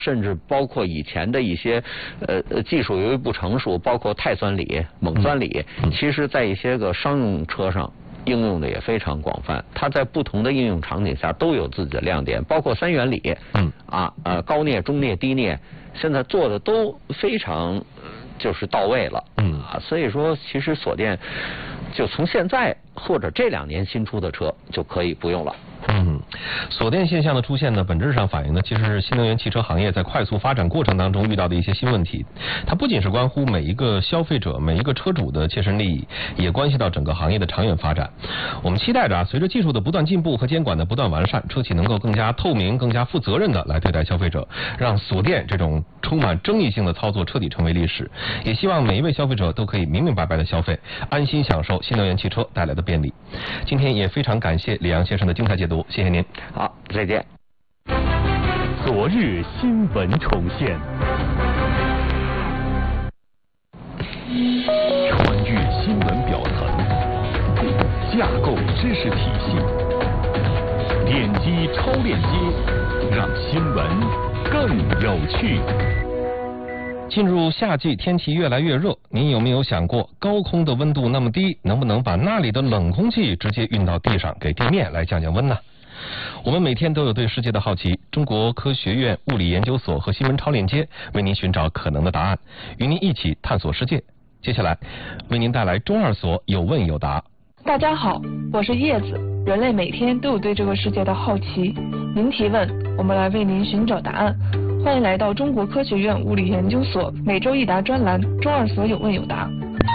甚至包括以前的一些技术由于不成熟，包括钛酸锂、锰酸锂，其实在一些个商用车上应用的也非常广泛。它在不同的应用场景下都有自己的亮点，包括三元锂，高镍、中镍、低镍，现在做的都非常就是到位了，所以说其实锁电就从现在或者这2年新出的车就可以不用了。 锁电现象的出现呢，本质上反映的其实是新能源汽车行业在快速发展过程当中遇到的一些新问题。它不仅是关乎每一个消费者、每一个车主的切身利益，也关系到整个行业的长远发展。我们期待着随着技术的不断进步和监管的不断完善，车企能够更加透明、更加负责任的来对待消费者，让锁电这种充满争议性的操作彻底成为历史。也希望每一位消费者都可以明明白白的消费，安心享受新能源汽车带来的便利。今天也非常感谢李阳先生的精彩解读，谢谢您。 好，再见。 昨日新闻重现，穿越新闻表层，架构知识体系，点击超链接，让新闻更有趣。 进入夏季，天气越来越热，您有没有想过，高空的温度那么低，能不能把那里的冷空气直接运到地上，给地面来降降温呢？我们每天都有对世界的好奇，中国科学院物理研究所和新闻超链接为您寻找可能的答案，与您一起探索世界。接下来为您带来中二所有问有答。 大家好，我是叶子。人类每天都有对这个世界的好奇，您提问，我们来为您寻找答案。欢迎来到中国科学院物理研究所每周一答专栏中二所有问有答。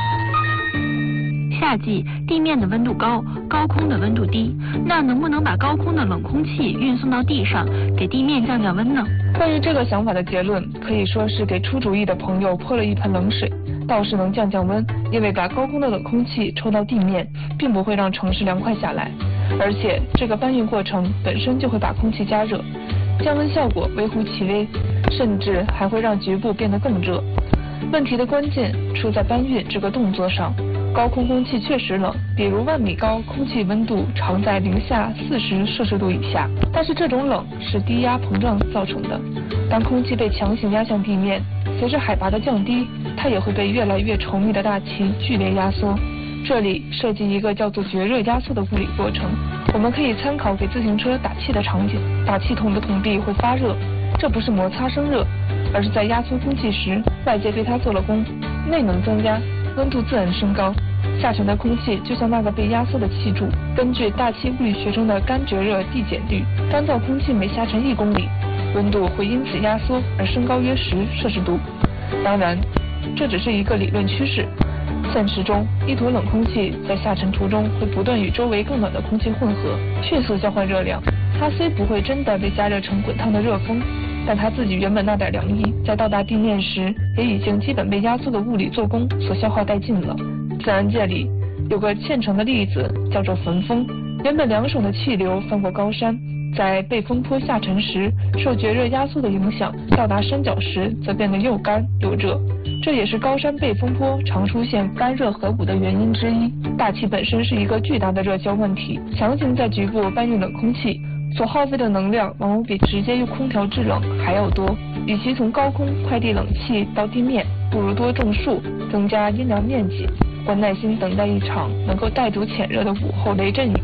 夏季地面的温度高，高空的温度低，那能不能把高空的冷空气运送到地上，给地面降降温呢？ 关于这个想法的结论，可以说是给出主意的朋友泼了一盆冷水。倒是能降降温，因为把高空的冷空气抽到地面，并不会让城市凉快下来，而且这个搬运过程本身就会把空气加热，降温效果微乎其微，甚至还会让局部变得更热。问题的关键出在搬运这个动作上。高空空气确实冷，比如10000米高，空气温度常在-40摄氏度以下。但是这种冷是低压膨胀造成的。当空气被强行压向地面，随着海拔的降低，它也会被越来越稠密的大气剧烈压缩。这里涉及一个叫做绝热压缩的物理过程。我们可以参考给自行车打气的场景，打气筒的筒壁会发热，这不是摩擦生热，而是在压缩空气时，外界对它做了功，内能增加，温度自然升高。下沉的空气就像那个被压缩的气柱，根据大气物理学中的干绝热递减率，干燥空气每下沉1公里，温度会因此压缩而升高约10摄氏度。当然，这只是一个理论趋势。现实中，一坨冷空气在下沉途中会不断与周围更暖的空气混合，迅速交换热量。它虽不会真的被加热成滚烫的热风，但它自己原本那点凉意，在到达地面时，也已经基本被压缩的物理做功所消耗殆尽了。自然界里有个现成的例子，叫做焚风。原本凉爽的气流翻过高山，在被风坡下沉时，受绝热压缩的影响，到达山脚时则变得又干又热。这也是高山背风坡常出现干热合谷的原因之一。大气本身是一个巨大的热交问题，强行在局部搬运冷空气，所耗费的能量往往比直接用空调制冷还要多。与其从高空快递冷气到地面，不如多种树，增加阴凉面积，或耐心等待一场能够带走浅热的午后雷阵雨。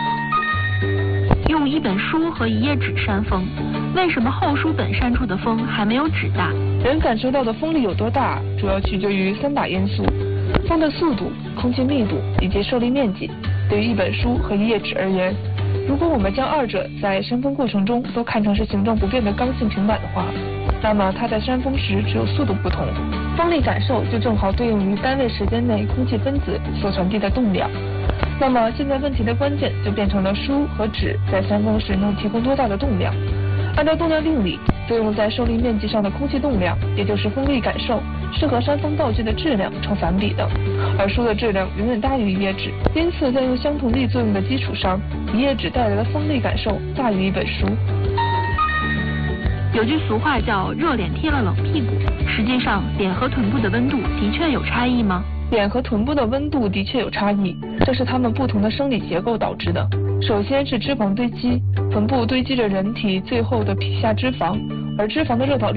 用一本书和一页纸扇风，为什么厚书本扇出的风还没有纸大？ 人感受到的风力有多大，主要取决于3大因素：风的速度、空气密度以及受力面积。对于一本书和一页纸而言，如果我们将二者在扇风过程中都看成是形状不变的刚性平板的话，那么它在扇风时只有速度不同，风力感受就正好对应于单位时间内空气分子所传递的动量。那么现在问题的关键就变成了书和纸在扇风时能提供多大的动量。按照动量定理，作用在受力面积上的空气动量，也就是风力感受，是和扇风道具的质量成反比的，而书的质量远远大于一页纸，因此在用相同力作用的基础上，一页纸带来的风力感受大于一本书。 有句俗话叫热脸贴了冷屁股，实际上脸和臀部的温度的确有差异吗？ 脸和臀部的温度的确有差异，这是它们不同的生理结构导致的。首先是脂肪堆积，臀部堆积着人体最厚的皮下脂肪， 而脂肪的热导率